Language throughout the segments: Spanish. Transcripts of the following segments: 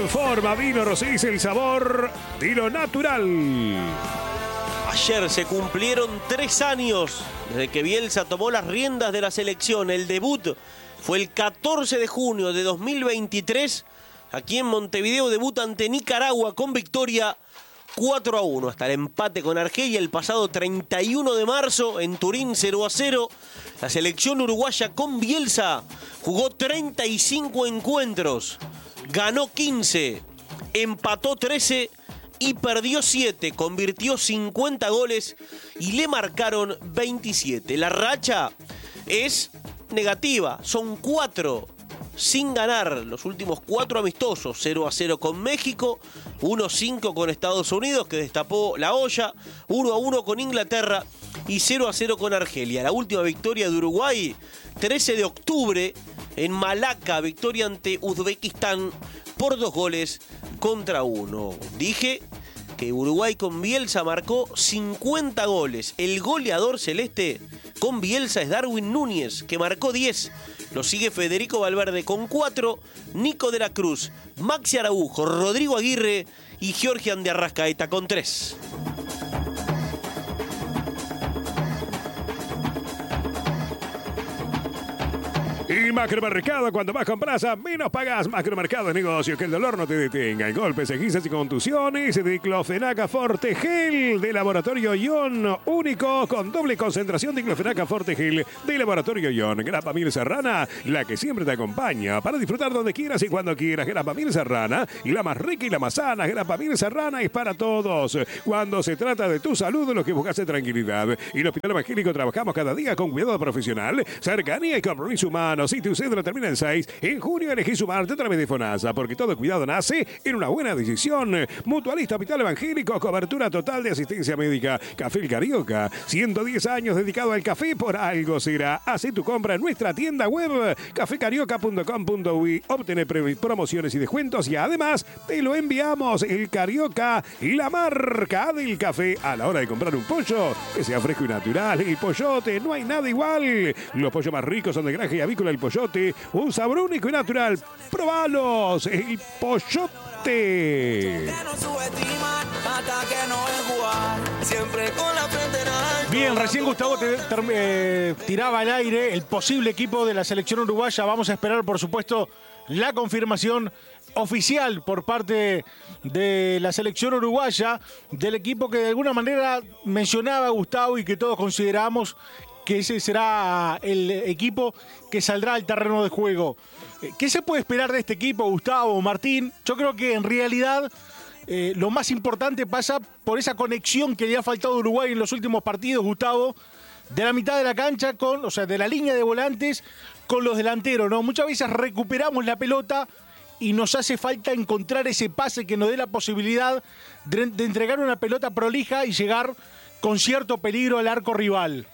en forma. Vino Rosís, el sabor de lo natural. Ayer se cumplieron 3 años desde que Bielsa tomó las riendas de la selección. El debut fue el 14 de junio de 2023. Aquí en Montevideo debuta ante Nicaragua con victoria 4-1. Hasta el empate con Argelia el pasado 31 de marzo en Turín 0-0. La selección uruguaya con Bielsa jugó 35 encuentros. Ganó 15, empató 13 y perdió 7. Convirtió 50 goles y le marcaron 27. La racha es negativa. Son 4 sin ganar. Los últimos 4 amistosos. 0-0 con México, 1-5 con Estados Unidos, que destapó la olla, 1-1 con Inglaterra y 0-0 con Argelia. La última victoria de Uruguay, 13 de octubre, en Malaca, victoria ante Uzbekistán por 2-1. Dije que Uruguay con Bielsa marcó 50 goles. El goleador celeste con Bielsa es Darwin Núñez, que marcó 10. Lo sigue Federico Valverde con 4, Nico de la Cruz, Maxi Araujo, Rodrigo Aguirre y Georgian de Arrascaeta con 3. Y Macromercado, cuando más compras, menos pagas. Macromercado es negocio, que el dolor no te detenga. En golpes, esguinces y contusiones, Diclofenac Forte Gel de Laboratorio Ion, único con doble concentración de Diclofenac Forte Gel de Laboratorio Ion. Grapa Miel Serrana, la que siempre te acompaña para disfrutar donde quieras y cuando quieras. Grapa Miel Serrana, la más rica y la más sana. Grapa Miel Serrana es para todos. Cuando se trata de tu salud, lo que buscas es tranquilidad. Y en el Hospital Evangélico trabajamos cada día con cuidado profesional, cercanía y compromiso humano. Si tu cédula termina en 6, en junio elegí sumarte a través de FONASA, porque todo cuidado nace en una buena decisión. Mutualista Hospital Evangélico, cobertura total de asistencia médica. Café El Carioca, 110 años dedicado al café, por algo será. Haz tu compra en nuestra tienda web, cafecarioca.com.uy. Obtener promociones y descuentos y además te lo enviamos. El Carioca, la marca del café. A la hora de comprar un pollo, que sea fresco y natural. El Pollote, no hay nada igual. Los pollos más ricos son de granja y avícola El Pollote, un sabor único y natural. ¡Probalos! El Pollote. Bien, recién Gustavo tiraba al aire el posible equipo de la selección uruguaya. Vamos a esperar, por supuesto, la confirmación oficial por parte de la selección uruguaya, del equipo que de alguna manera mencionaba Gustavo y que todos consideramos que ese será el equipo que saldrá al terreno de juego. ¿Qué se puede esperar de este equipo, Gustavo, Martín? Yo creo que en realidad lo más importante pasa por esa conexión que le ha faltado a Uruguay en los últimos partidos, Gustavo, de la mitad de la cancha, de la línea de volantes con los delanteros, ¿no? Muchas veces recuperamos la pelota y nos hace falta encontrar ese pase que nos dé la posibilidad de entregar una pelota prolija y llegar con cierto peligro al arco rival.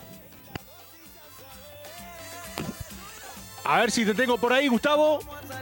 A ver si te tengo por ahí, Gustavo.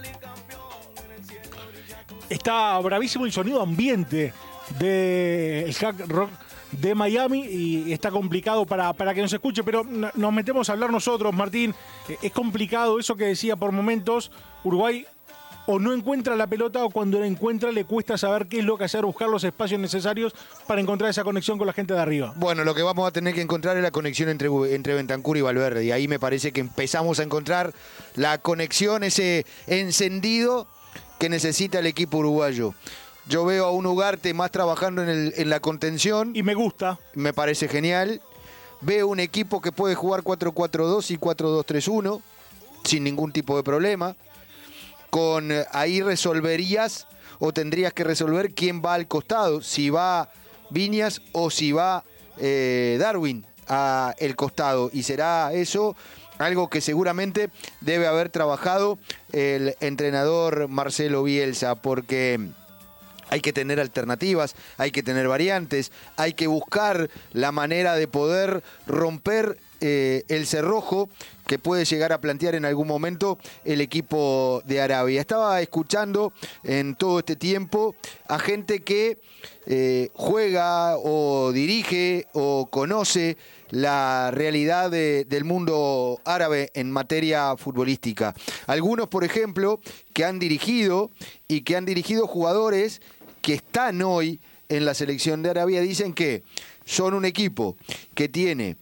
Está bravísimo el sonido ambiente del Hard Rock de Miami y está complicado para que nos escuche, pero nos metemos a hablar nosotros, Martín. Es complicado eso que decía por momentos. Uruguay o no encuentra la pelota o cuando la encuentra le cuesta saber qué es lo que hacer, buscar los espacios necesarios para encontrar esa conexión con la gente de arriba. Bueno, lo que vamos a tener que encontrar es la conexión entre Bentancur y Valverde, y ahí me parece que empezamos a encontrar la conexión, ese encendido que necesita el equipo uruguayo. Yo veo a un Ugarte más trabajando en la contención. Y me gusta. Me parece genial. Veo un equipo que puede jugar 4-4-2 y 4-2-3-1 sin ningún tipo de problema. Ahí resolverías o tendrías que resolver quién va al costado, si va Viñas o si va Darwin al costado, y será eso algo que seguramente debe haber trabajado el entrenador Marcelo Bielsa, porque hay que tener alternativas, hay que tener variantes, hay que buscar la manera de poder romper el cerrojo que puede llegar a plantear en algún momento el equipo de Arabia. Estaba escuchando en todo este tiempo a gente que juega o dirige o conoce la realidad del mundo árabe en materia futbolística. Algunos, por ejemplo, que han dirigido y que han dirigido jugadores que están hoy en la selección de Arabia, dicen que son un equipo que tiene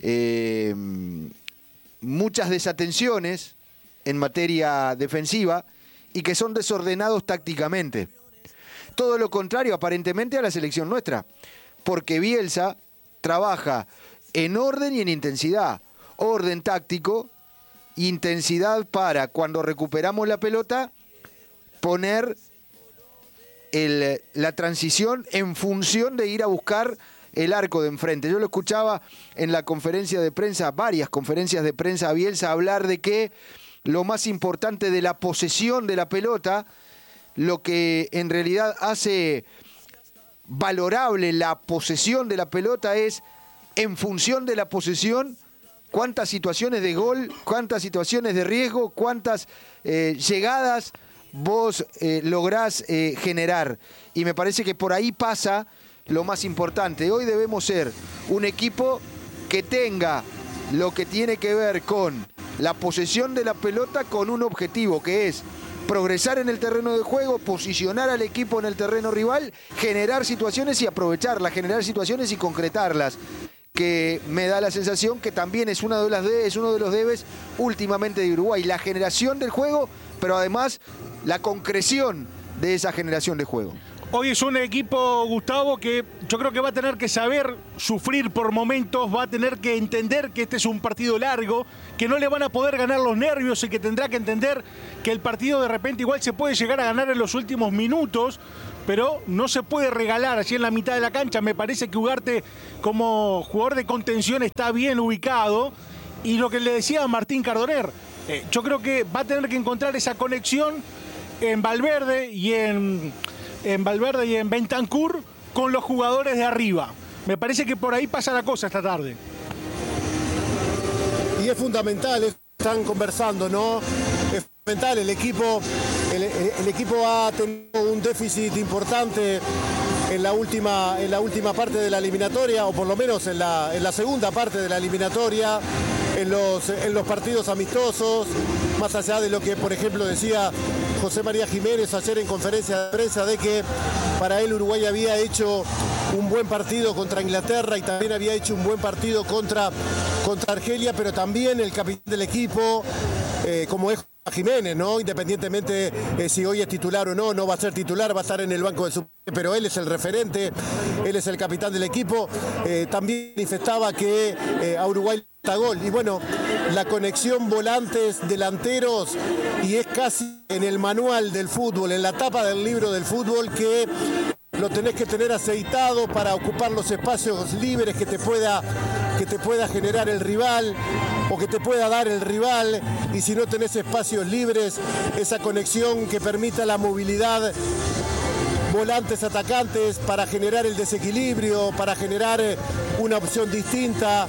muchas desatenciones en materia defensiva y que son desordenados tácticamente. Todo lo contrario, aparentemente, a la selección nuestra, porque Bielsa trabaja en orden y en intensidad. Orden táctico, intensidad para, cuando recuperamos la pelota, poner la transición en función de ir a buscar el arco de enfrente. Yo lo escuchaba en la conferencia de prensa, varias conferencias de prensa a Bielsa, hablar de que lo más importante de la posesión de la pelota, lo que en realidad hace valorable la posesión de la pelota es, en función de la posesión, cuántas situaciones de gol, cuántas situaciones de riesgo, cuántas llegadas vos lográs generar. Y me parece que por ahí pasa lo más importante. Hoy debemos ser un equipo que tenga lo que tiene que ver con la posesión de la pelota con un objetivo, que es progresar en el terreno de juego, posicionar al equipo en el terreno rival, generar situaciones y aprovecharlas, generar situaciones y concretarlas, que me da la sensación que también es uno de los debes últimamente de Uruguay, la generación del juego, pero además la concreción de esa generación de juego. Hoy es un equipo, Gustavo, que yo creo que va a tener que saber sufrir por momentos, va a tener que entender que este es un partido largo, que no le van a poder ganar los nervios y que tendrá que entender que el partido de repente igual se puede llegar a ganar en los últimos minutos, pero no se puede regalar así en la mitad de la cancha. Me parece que Ugarte, como jugador de contención, está bien ubicado. Y lo que le decía a Martín Cardoner, yo creo que va a tener que encontrar esa conexión en Valverde y en Bentancur con los jugadores de arriba. Me parece que por ahí pasa la cosa esta tarde. Y es fundamental, están conversando, ¿no? Es fundamental, el equipo ha tenido un déficit importante en la última parte de la eliminatoria, o por lo menos en la segunda parte de la eliminatoria, en los partidos amistosos, más allá de lo que, por ejemplo, decía José María Jiménez ayer en conferencia de prensa, de que para él Uruguay había hecho un buen partido contra Inglaterra y también había hecho un buen partido contra Argelia, pero también el capitán del equipo, como es Jiménez, ¿no? Independientemente si hoy es titular o no, no va a ser titular, va a estar en el banco de suplentes, pero él es el referente, él es el capitán del equipo. También manifestaba que a Uruguay le falta gol. Y bueno, la conexión volantes delanteros, y es casi en el manual del fútbol, en la tapa del libro del fútbol, que lo tenés que tener aceitado para ocupar los espacios libres que te pueda generar el rival o que te pueda dar el rival, y si no tenés espacios libres, esa conexión que permita la movilidad, volantes atacantes para generar el desequilibrio, para generar una opción distinta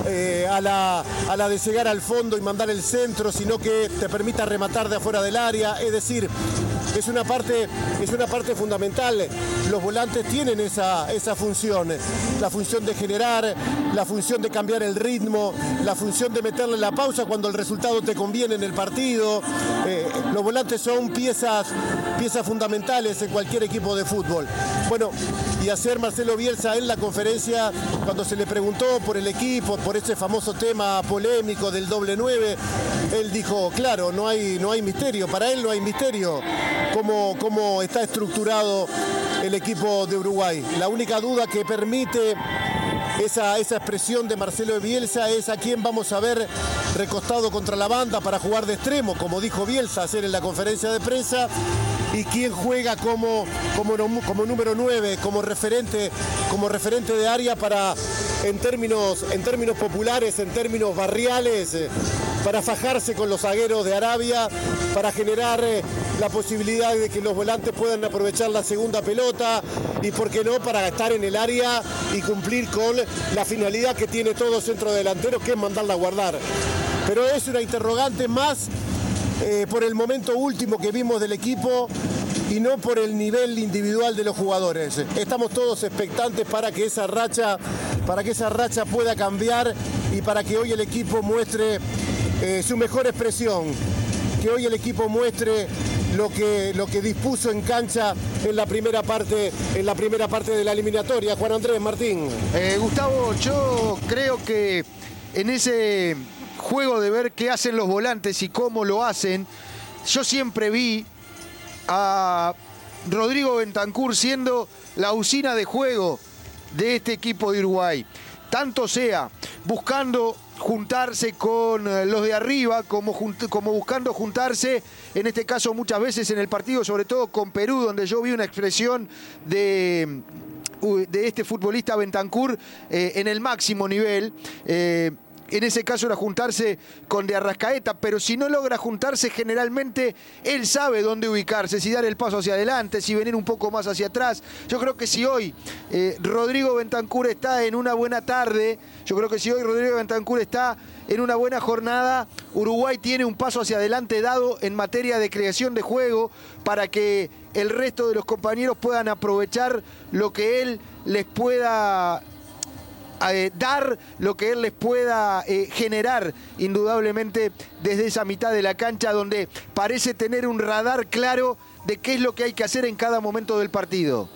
a la de llegar al fondo y mandar el centro, sino que te permita rematar de afuera del área. Es decir, es una parte fundamental. Los volantes tienen esa función, la función de generar, la función de cambiar el ritmo, la función de meterle la pausa cuando el resultado te conviene en el partido. Los volantes son piezas fundamentales en cualquier equipo de fútbol. Bueno, y ayer Marcelo Bielsa en la conferencia, cuando se le preguntó por el equipo, por ese famoso tema polémico del doble 9, él dijo, claro, no hay misterio, para él no hay misterio cómo está estructurado el equipo de Uruguay. La única duda que permite esa expresión de Marcelo Bielsa es a quién vamos a ver recostado contra la banda para jugar de extremo, como dijo Bielsa ayer en la conferencia de prensa, y quién juega como número 9, como referente de área para, en términos populares, en términos barriales, para fajarse con los zagueros de Arabia, para generar la posibilidad de que los volantes puedan aprovechar la segunda pelota y, por qué no, para estar en el área y cumplir con la finalidad que tiene todo centro delantero, que es mandarla a guardar. Pero es una interrogante más por el momento último que vimos del equipo y no por el nivel individual de los jugadores. Estamos todos expectantes para que esa racha pueda cambiar y para que hoy el equipo muestre su mejor expresión, que hoy el equipo muestre lo que dispuso en cancha en la primera parte de la eliminatoria. Juan Andrés, Martín. Gustavo, yo creo que en ese juego de ver qué hacen los volantes y cómo lo hacen, yo siempre vi a Rodrigo Bentancur siendo la usina de juego de este equipo de Uruguay. Tanto sea buscando juntarse con los de arriba, como buscando juntarse, en este caso muchas veces en el partido, sobre todo con Perú, donde yo vi una expresión de este futbolista Bentancur en el máximo nivel. En ese caso era juntarse con De Arrascaeta, pero si no logra juntarse, generalmente él sabe dónde ubicarse, si dar el paso hacia adelante, si venir un poco más hacia atrás. Yo creo que si hoy Rodrigo Bentancur está en una buena tarde, yo creo que si hoy Rodrigo Bentancur está en una buena jornada, Uruguay tiene un paso hacia adelante dado en materia de creación de juego para que el resto de los compañeros puedan aprovechar lo que él les pueda dar, lo que él les pueda generar, indudablemente desde esa mitad de la cancha donde parece tener un radar claro de qué es lo que hay que hacer en cada momento del partido.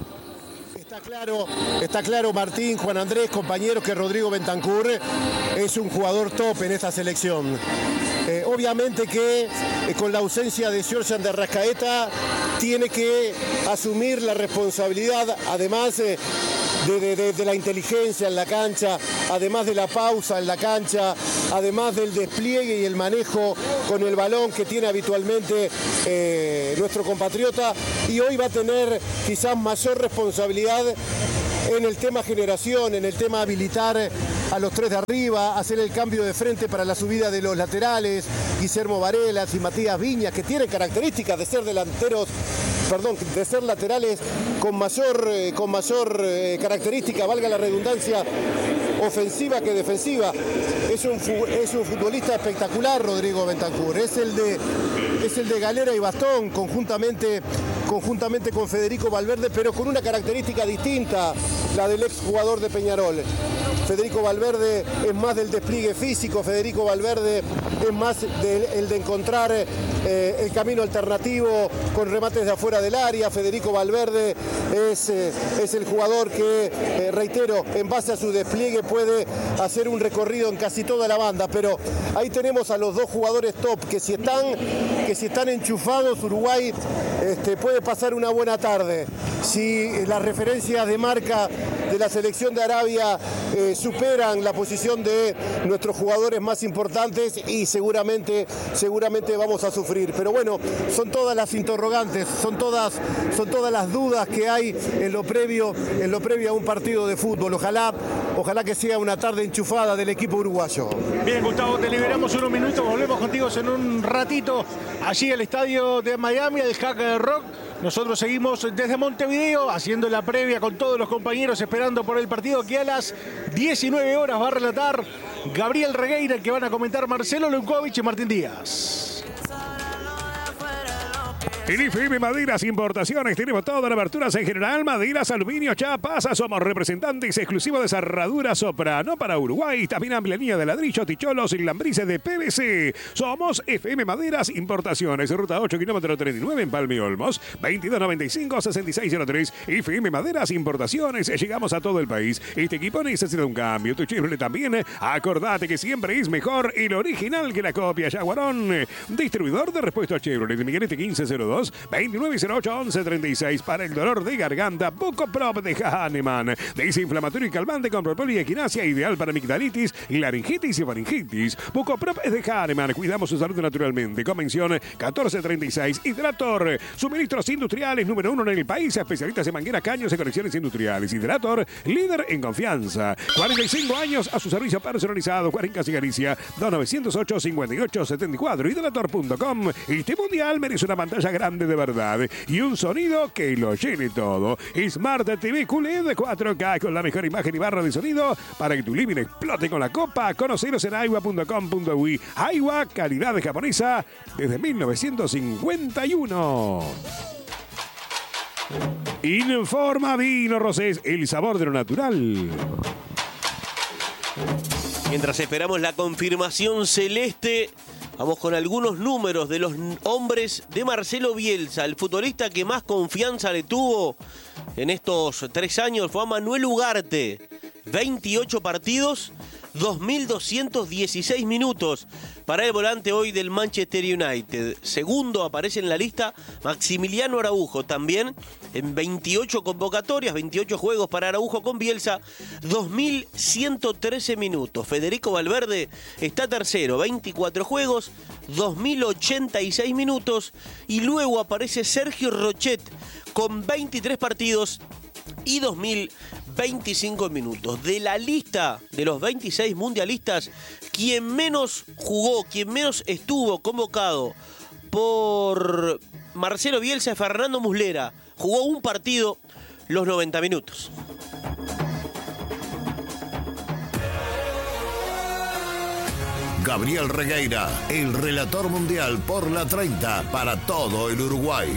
Está claro, Martín, Juan Andrés, compañeros, que Rodrigo Bentancur es un jugador top en esta selección. Obviamente que con la ausencia de Georgian de Arrascaeta tiene que asumir la responsabilidad, además de la inteligencia en la cancha, además de la pausa en la cancha, además del despliegue y el manejo con el balón que tiene habitualmente nuestro compatriota, y hoy va a tener quizás mayor responsabilidad en el tema generación, en el tema habilitar a los tres de arriba, hacer el cambio de frente para la subida de los laterales, Guillermo Varelas y Matías Viñas, que tienen características de ser de ser laterales con mayor característica, valga la redundancia, ofensiva que defensiva. Es un futbolista espectacular, Rodrigo Bentancur. Es el de galera y bastón, conjuntamente con Federico Valverde, pero con una característica distinta, la del exjugador de Peñarol. Federico Valverde es más del despliegue físico, Federico Valverde es más el de encontrar el camino alternativo con remates de afuera del área. Federico Valverde es el jugador que, reitero, en base a su despliegue puede hacer un recorrido en casi toda la banda, pero ahí tenemos a los dos jugadores top que si están enchufados, Uruguay puede pasar una buena tarde. Si las referencias de marca de la selección de Arabia superan la posición de nuestros jugadores más importantes, y seguramente vamos a sufrir. Pero bueno, son todas las interrogantes, son todas las dudas que hay en lo previo a un partido de fútbol. Ojalá que sea una tarde enchufada del equipo uruguayo. Bien, Gustavo, te liberamos unos minutos, volvemos contigo en un ratito allí al estadio de Miami, el Hard Rock. Nosotros seguimos desde Montevideo haciendo la previa con todos los compañeros, esperando por el partido que a las 19 horas va a relatar Gabriel Regueira, que van a comentar Marcelo Lunkovic y Martín Díaz. En IFM Maderas Importaciones tenemos todas las aberturas en general, maderas, aluminio, chapas. Somos representantes exclusivos de cerradura Soprano para Uruguay. También amplia línea de ladrillo, ticholos y lambrices de PVC. Somos FM Maderas Importaciones, ruta 8, kilómetro 39 en Palmi Olmos, 2295-6603. FM Maderas Importaciones, llegamos a todo el país. Este equipo necesita un cambio, tu Chevrolet también. Acordate que siempre es mejor el original que la copia. Yaguarón, distribuidor de repuestos Chevrolet, Miguelete 1502. Datos 2908-1136. Para el dolor de garganta, Bucoprop de Hahnemann. Desinflamatorio y calmante con propóleo y equinacia, ideal para amigdalitis, laringitis y faringitis. Bucoprop es de Hahnemann. Cuidamos su salud naturalmente. Convención 1436. Hidrator. Suministros industriales número 1 en el país. Especialistas en mangueras, caños y conexiones industriales. Hidrator, líder en confianza. 45 años a su servicio personalizado. Cuarencas y Galicia. 2908-5874. Hidrator.com. Este mundial merece una pantalla grande de verdad y un sonido que lo llene todo. Smart TV QLED 4K con la mejor imagen y barra de sonido para que tu living explote con la copa. Conoceros en aiwa.com.uy. Aiwa, calidad japonesa desde 1951. Informa Vino Rosés, el sabor de lo natural. Mientras esperamos la confirmación celeste, vamos con algunos números de los hombres de Marcelo Bielsa. El futbolista que más confianza le tuvo en estos 3 años fue a Manuel Ugarte. 28 partidos, 2.216 minutos para el volante hoy del Manchester United. Segundo aparece en la lista Maximiliano Araujo, también en 28 convocatorias, 28 juegos para Araujo con Bielsa, 2.113 minutos. Federico Valverde está tercero, 24 juegos, 2.086 minutos. Y luego aparece Sergio Rochet con 23 partidos y 2.025 minutos. De la lista de los 26 mundialistas, quien menos jugó, quien menos estuvo convocado por Marcelo Bielsa es Fernando Muslera. Jugó un partido, los 90 minutos. Gabriel Regueira, el relator mundial por la 30 para todo el Uruguay.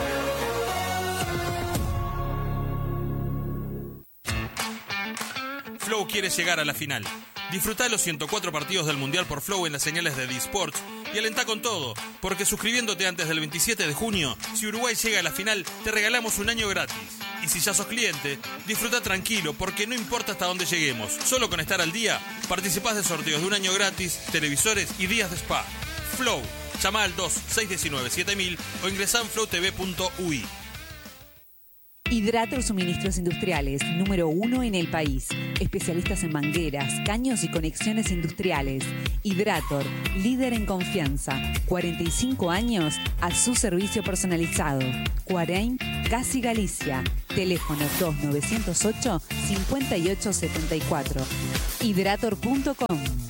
Flow quiere llegar a la final. Disfrutá los 104 partidos del Mundial por Flow en las señales de D-Sports y alentá con todo, porque suscribiéndote antes del 27 de junio, si Uruguay llega a la final, te regalamos un año gratis. Y si ya sos cliente, disfruta tranquilo, porque no importa hasta dónde lleguemos. Solo con estar al día, participás de sorteos de un año gratis, televisores y días de spa. Flow. Llama al 2-619-7000 o ingresá en flowtv.ui. Hidrator Suministros Industriales, número 1 en el país. Especialistas en mangueras, caños y conexiones industriales. Hidrator, líder en confianza. 45 años a su servicio personalizado. Cuareim, Casi Galicia. Teléfono 2908-5874. Hidrator.com.